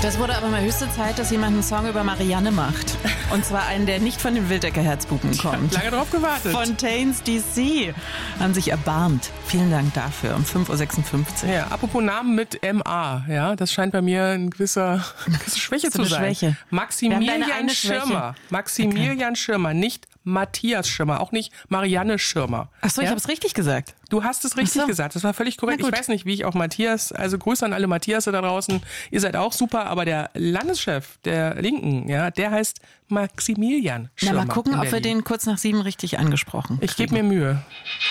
Das wurde aber mal höchste Zeit, dass jemand einen Song über Marianne macht. Und zwar einen, der nicht von den Wildecker Herzbuben kommt. Lange drauf gewartet. Fontaines DC haben sich erbarmt. Vielen Dank dafür. Um 5.56 Uhr. Ja, apropos Namen mit MA, ja, das scheint bei mir eine gewisse Schwäche zu sein. Schwäche. Maximilian Schirmer. Maximilian Schirmer, nicht Matthias Schirmer, auch nicht Marianne Schirmer. Achso, ich habe es richtig gesagt. Du hast es richtig gesagt, das war völlig korrekt. Ich weiß nicht, wie ich auch Matthias, also Grüße an alle Matthiasse da draußen, ihr seid auch super, aber der Landeschef der Linken, ja, der heißt Maximilian Schirmer. Na, mal gucken, ob wir den kurz nach 7 richtig angesprochen kriegen. Ich gebe mir Mühe.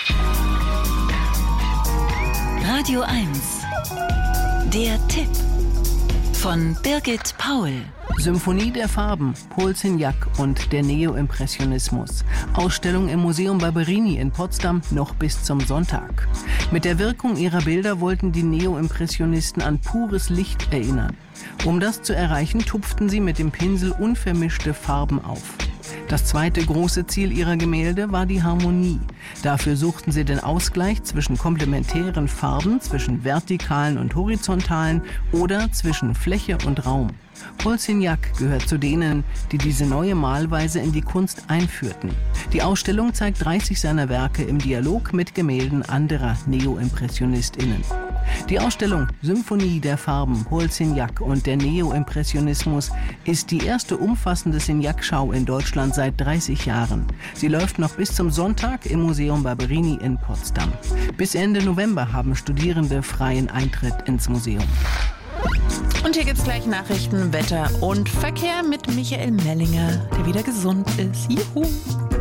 Radio 1. Der Tipp von Birgit Paul. Symphonie der Farben, Paul Signac und der Neoimpressionismus. Ausstellung im Museum Barberini in Potsdam noch bis zum Sonntag. Mit der Wirkung ihrer Bilder wollten die Neoimpressionisten an pures Licht erinnern. Um das zu erreichen, tupften sie mit dem Pinsel unvermischte Farben auf. Das zweite große Ziel ihrer Gemälde war die Harmonie. Dafür suchten sie den Ausgleich zwischen komplementären Farben, zwischen vertikalen und horizontalen oder zwischen Fläche und Raum. Paul Signac gehört zu denen, die diese neue Malweise in die Kunst einführten. Die Ausstellung zeigt 30 seiner Werke im Dialog mit Gemälden anderer NeoimpressionistInnen. Die Ausstellung Symphonie der Farben, Paul Signac und der Neoimpressionismus ist die erste umfassende Signac-Schau in Deutschland seit 30 Jahren. Sie läuft noch bis zum Sonntag im Museum Barberini in Potsdam. Bis Ende November haben Studierende freien Eintritt ins Museum. Und hier gibt's gleich Nachrichten, Wetter und Verkehr mit Michael Mellinger, der wieder gesund ist. Juhu!